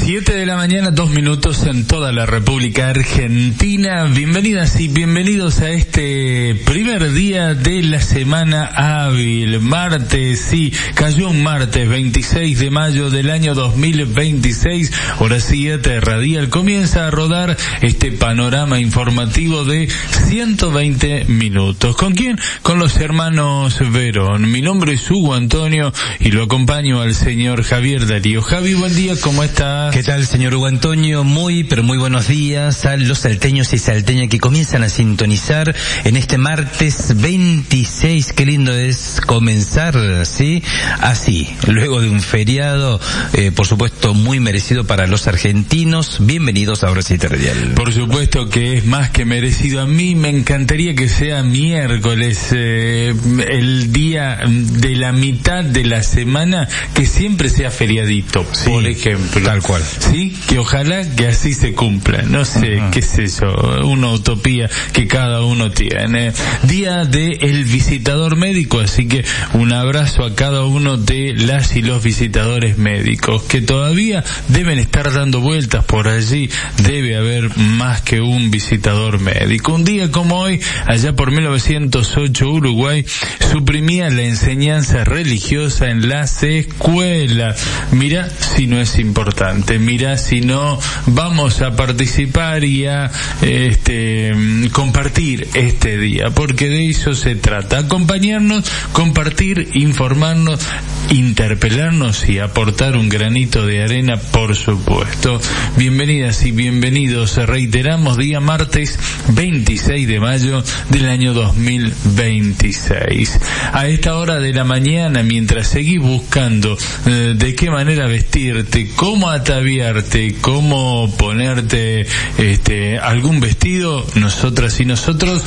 7 de la mañana, 2 minutos en toda la República Argentina. Bienvenidas y bienvenidos a este primer día de la semana hábil. Martes, sí, cayó un martes 26 de mayo del año 2026. Hora 7 radial. Comienza a rodar este panorama informativo de 120 minutos. ¿Con quién? Con los hermanos Verón. Mi nombre es Hugo Antonio y lo acompaño al señor Javier Darío. Javi, buen día, ¿cómo está? ¿Qué tal, señor Hugo Antonio? Muy buenos días a los salteños y salteñas que comienzan a sintonizar en este martes 26. Qué lindo es comenzar, ¿sí? Así, luego de un feriado, por supuesto, muy merecido para los argentinos. Bienvenidos a Hora 7 Radial. Por supuesto que es más que merecido. A mí me encantaría que sea miércoles, el día de la mitad de la semana, que siempre sea feriadito, sí, por ejemplo. Tal cual. Sí, que ojalá que así se cumpla. No sé, qué sé yo, una utopía que cada uno tiene. Día de el visitador médico, así que un abrazo a cada uno de las y los visitadores médicos que todavía deben estar dando vueltas por allí. Debe haber más que un visitador médico. Un día como hoy, allá por 1908, Uruguay suprimía la enseñanza religiosa en las escuelas. Mirá si no es importante, mirá si no vamos a participar y a compartir este día, porque de eso se trata, acompañarnos, compartir, informarnos, interpelarnos y aportar un granito de arena, por supuesto. Bienvenidas y bienvenidos, reiteramos, día martes 26 de mayo del año 2026. A esta hora de la mañana, mientras seguís buscando de qué manera vestirte, cómo ataviarte, cómo ponerte algún vestido, nosotras y nosotros